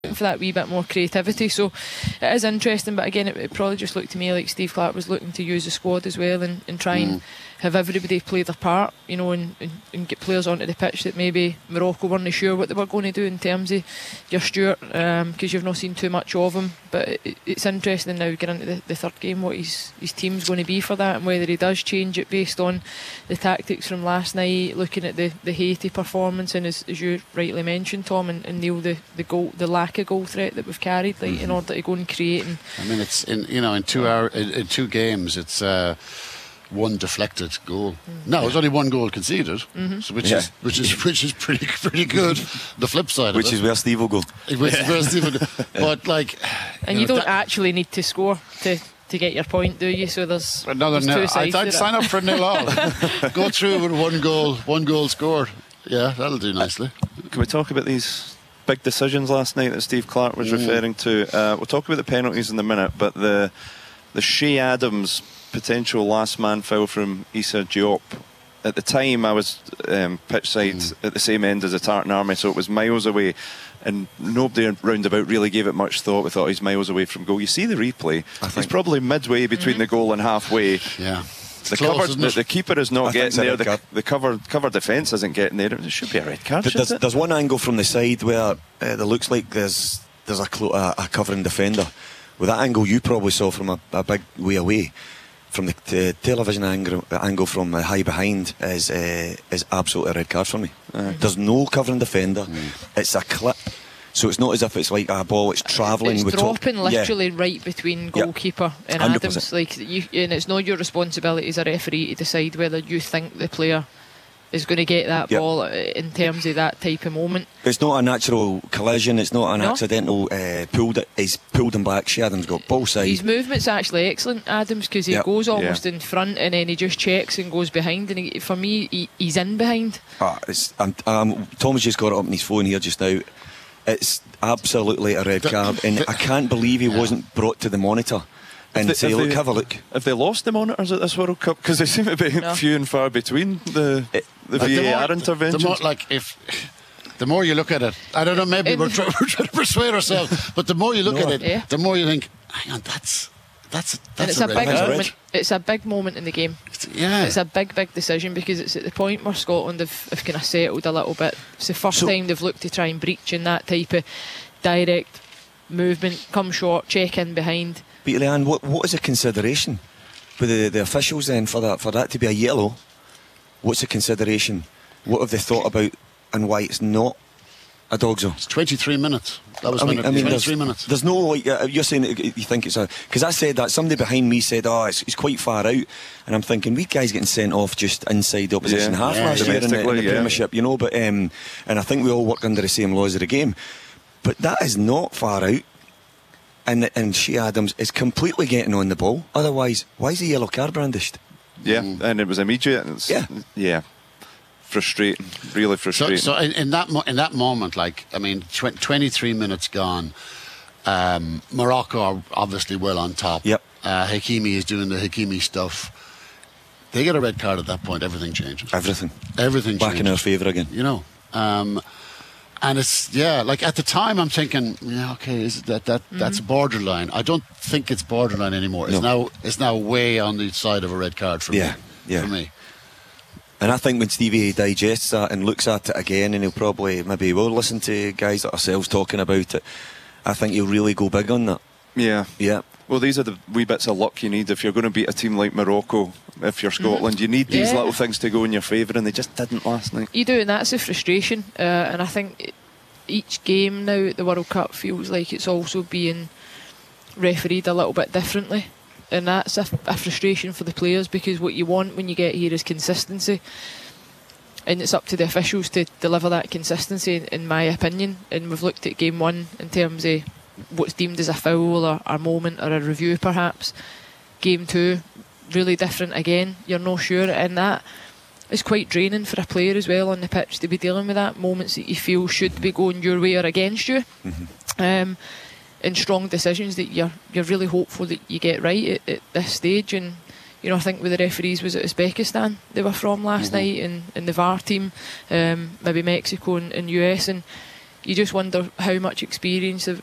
for that wee bit more creativity. So it is interesting, but again it probably just looked to me like Steve Clarke was looking to use the squad as well and try and have everybody play their part, you know, and get players onto the pitch that maybe Morocco weren't sure what they were going to do in terms of your Stewart, because you've not seen too much of him. But it's interesting now getting into the third game what his team's going to be for that, and whether he does change it based on the tactics from last night, looking at the Haiti performance, and as you rightly mentioned, Tom and Neil, the lack of goal threat that we've carried, like in order to go and create. And I mean, it's in 2 games, it's one deflected goal. No, it's only one goal conceded, so which is pretty good. The flip side, which is where Steve will go. But like, and you don't actually need to score to get your point, do you? So there's another nil. I'd sign up for a 0-0. Go through with one goal scored. Yeah, that'll do nicely. Can we talk about these big decisions last night that Steve Clarke was referring to? We'll talk about the penalties in a minute, but the Shea Adams potential last man foul from Issa Diop. At the time I was pitch side at the same end as the Tartan Army, so it was miles away and nobody round about really gave it much thought. We thought he's miles away from goal. You see the replay, he's probably midway between the goal and halfway. Yeah. The keeper is not getting there. The cover defence isn't getting there. It should be a red card. There's one angle from the side where it looks like there's a covering defender. With that angle you probably saw from a big way away, from the television angle from high behind is absolutely a red card for me. There's no covering defender. It's a clip. So it's not as if it's like a ball, it's travelling. It's dropping literally right between goalkeeper and 100%. Adams. And it's not your responsibility as a referee to decide whether you think the player is going to get that ball in terms of that type of moment. It's not a natural collision, it's not an accidental he's pulled him back. Shea Adams got ball side. His movement's actually excellent, Adams, because he goes almost in front and then he just checks and goes behind, and for me he's in behind. Tom's just got it up on his phone here just now. It's absolutely a red card, and I can't believe he wasn't brought to the monitor and say, look, have a look. Have they lost the monitors at this World Cup? Because they seem to be few and far between the VAR interventions. The more you look at it, I don't know, maybe we're trying to persuade ourselves, but the more you look at it, the more you think, hang on, that's a big moment. It's a big moment in the game. It's a big decision, because it's at the point where Scotland have kind of settled a little bit. It's the first time they've looked to try and breach in that type of direct movement, come short, check in behind. But Leanne, what is a consideration with the officials then for that to be a yellow? What's the consideration? What have they thought about and why it's not a dog's zone? It's 23 minutes. That was 23 minutes. There's no, like, you're saying you think it's a... Because I said that, somebody behind me said, it's quite far out. And I'm thinking, we guys getting sent off just inside the opposition half last year in the Premiership, you know. But and I think we all work under the same laws of the game. But that is not far out. And Shea Adams is completely getting on the ball. Otherwise, why is the yellow card brandished? Yeah, and it was immediate. And frustrating, really frustrating. So in that moment, like, I mean, 23 minutes gone. Morocco are obviously well on top. Yep. Hakimi is doing the Hakimi stuff. They get a red card at that point. Everything changes. Everything changes. Back in our favour again. You know. And it's like at the time I'm thinking, is that's borderline. I don't think it's borderline anymore. It's now way on the side of a red card for me. For me. And I think when Stevie digests that and looks at it again, and we'll listen to guys like ourselves talking about it, I think he'll really go big on that. Yeah. Well, these are the wee bits of luck you need if you're going to beat a team like Morocco. If you're Scotland, you need these little things to go in your favour, and they just didn't last night. You do, and that's the frustration. And I think each game now at the World Cup feels like it's also being refereed a little bit differently. And that's a frustration for the players, because what you want when you get here is consistency, and it's up to the officials to deliver that consistency, in my opinion. And we've looked at game one in terms of what's deemed as a foul or a moment or a review perhaps. Game two, really different again. You're not sure, and that is quite draining for a player as well on the pitch, to be dealing with that, moments that you feel should be going your way or against you. And strong decisions that you're really hopeful that you get right at this stage. And I think with the referees, was it Uzbekistan they were from last night, and the VAR team, maybe Mexico and US, and you just wonder how much experience